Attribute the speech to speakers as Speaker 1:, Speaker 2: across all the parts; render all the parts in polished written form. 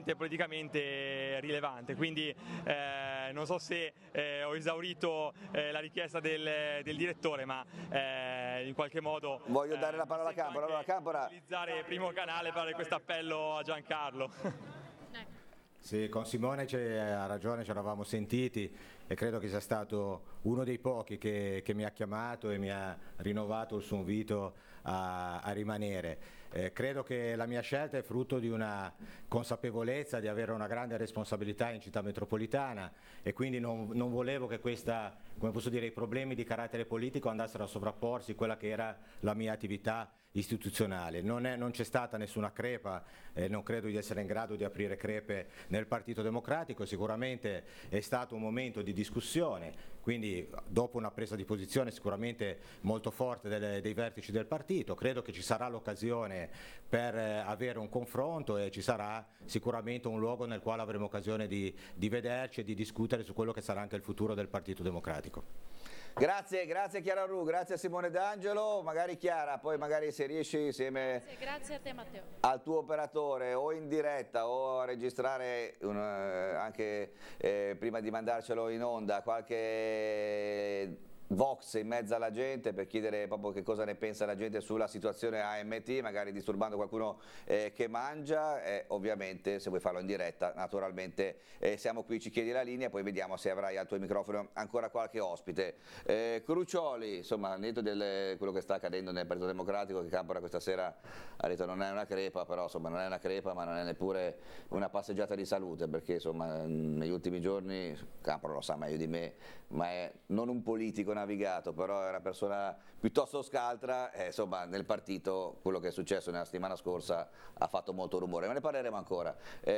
Speaker 1: sicuramente politicamente rilevante, quindi non so se ho esaurito la richiesta del direttore, ma in qualche modo
Speaker 2: voglio dare la parola a Campora. Allora, Campora,
Speaker 1: utilizzare il primo canale per fare questo appello a Giancarlo.
Speaker 3: Sì, con Simone ha ragione, ci eravamo sentiti e credo che sia stato uno dei pochi che mi ha chiamato e mi ha rinnovato il suo invito a rimanere. Credo che la mia scelta è frutto di una consapevolezza di avere una grande responsabilità in città metropolitana e quindi non volevo che i problemi di carattere politico andassero a sovrapporsi a quella che era la mia attività istituzionale. Non c'è stata nessuna crepa, non credo di essere in grado di aprire crepe nel Partito Democratico, sicuramente è stato un momento di discussione, quindi dopo una presa di posizione sicuramente molto forte dei vertici del partito, credo che ci sarà l'occasione per avere un confronto e ci sarà sicuramente un luogo nel quale avremo occasione di vederci e di discutere su quello che sarà anche il futuro del Partito Democratico.
Speaker 2: Grazie Chiara Ru, grazie a Simone D'Angelo, magari Chiara, poi magari se riesci insieme
Speaker 4: grazie a te Matteo,
Speaker 2: al tuo operatore o in diretta o a registrare anche prima di mandarcelo in onda qualche Vox in mezzo alla gente per chiedere proprio che cosa ne pensa la gente sulla situazione AMT, magari disturbando qualcuno che mangia, ovviamente se vuoi farlo in diretta naturalmente siamo qui, ci chiedi la linea, poi vediamo se avrai al tuo microfono ancora qualche ospite. Crucioli, insomma, al netto di quello che sta accadendo nel Partito Democratico, che Campora questa sera ha detto non è una crepa, però insomma non è una crepa ma non è neppure una passeggiata di salute, perché insomma negli ultimi giorni, Campora lo sa meglio di me, ma è non un politico navigato, però è una persona piuttosto scaltra, insomma nel partito quello che è successo nella settimana scorsa ha fatto molto rumore, ma ne parleremo ancora.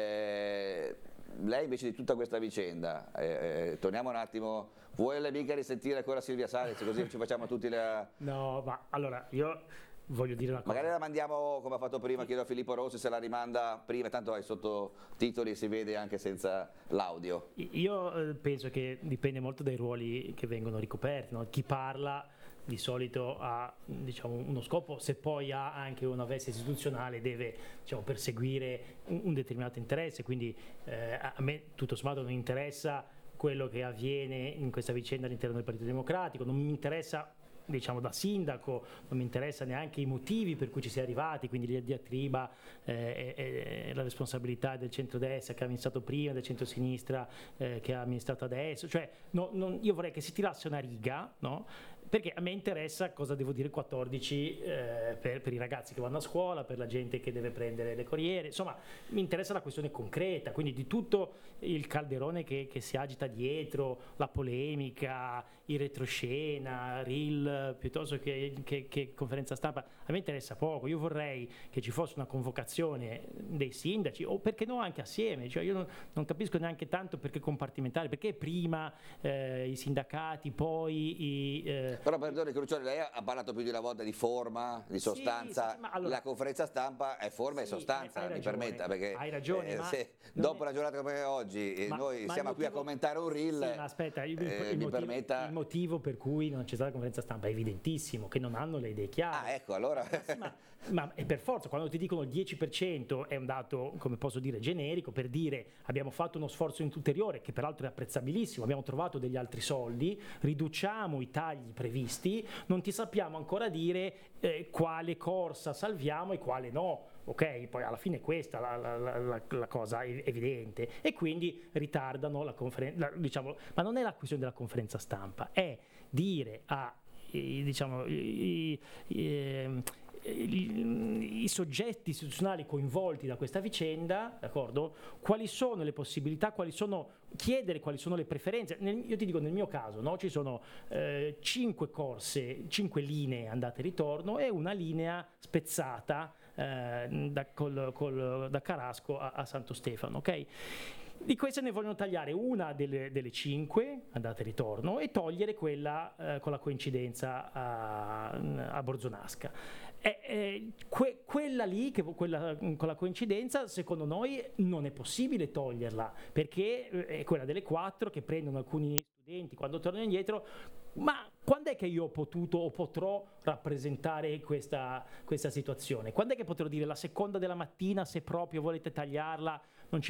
Speaker 2: Lei invece di tutta questa vicenda, torniamo un attimo, vuole mica risentire ancora Silvia Salis, così ci facciamo tutti la...
Speaker 5: No, ma allora io voglio dire una cosa.
Speaker 2: Magari la mandiamo come ha fatto prima, chiedo a Filippo Rossi se la rimanda prima, tanto ai sottotitoli si vede anche senza l'audio.
Speaker 5: Io penso che dipende molto dai ruoli che vengono ricoperti, no? Chi parla di solito ha, diciamo, uno scopo, se poi ha anche una veste istituzionale deve, diciamo, perseguire un determinato interesse, quindi a me tutto sommato non interessa quello che avviene in questa vicenda all'interno del Partito Democratico, non mi interessa, diciamo, da sindaco, non mi interessa neanche i motivi per cui ci si è arrivati, quindi la diatriba, la responsabilità del centrodestra che ha amministrato prima, del centrosinistra che ha amministrato adesso, cioè io vorrei che si tirasse una riga, no? Perché a me interessa cosa devo dire 14 per i ragazzi che vanno a scuola, per la gente che deve prendere le corriere, insomma mi interessa la questione concreta, quindi di tutto il calderone che si agita dietro, la polemica, il retroscena, reel, piuttosto che conferenza stampa, a me interessa poco. Io vorrei che ci fosse una convocazione dei sindaci, o perché no anche assieme, cioè io non capisco neanche tanto perché compartimentare, perché prima i sindacati, poi
Speaker 2: però perdoni Crucioli, lei ha parlato più di una volta di forma, di sostanza,
Speaker 5: sì, allora,
Speaker 2: la conferenza stampa è forma e sostanza, mi permetta, perché
Speaker 5: hai ragione,
Speaker 2: se dopo la giornata come oggi noi siamo qui a commentare un reel,
Speaker 5: sì, ma aspetta, il motivo per cui non c'è stata la conferenza stampa è evidentissimo, che non hanno le idee chiare.
Speaker 2: Ecco, allora
Speaker 5: ma è per forza, quando ti dicono il 10% è un dato, come posso dire, generico, per dire abbiamo fatto uno sforzo ulteriore, che peraltro è apprezzabilissimo, abbiamo trovato degli altri soldi, riduciamo i tagli previsti, non ti sappiamo ancora dire quale corsa salviamo e quale no, ok? Poi alla fine questa la cosa evidente, e quindi ritardano la conferenza, diciamo, ma non è la questione della conferenza stampa, è dire a diciamo i soggetti istituzionali coinvolti da questa vicenda, d'accordo? Quali sono le possibilità, chiedere quali sono le preferenze. Io ti dico, nel mio caso, no? Ci sono 5 corse, 5 linee andate e ritorno e una linea spezzata da Carasco a Santo Stefano, ok? Di queste ne vogliono tagliare una delle 5 andate e ritorno e togliere quella con la coincidenza a Borzonasca. Quella lì, quella con la coincidenza, secondo noi non è possibile toglierla, perché è quella delle 4 che prendono alcuni studenti quando tornano indietro. Ma quando è che io ho potuto o potrò rappresentare questa situazione? Quando è che potrò dire la seconda della mattina, se proprio volete tagliarla,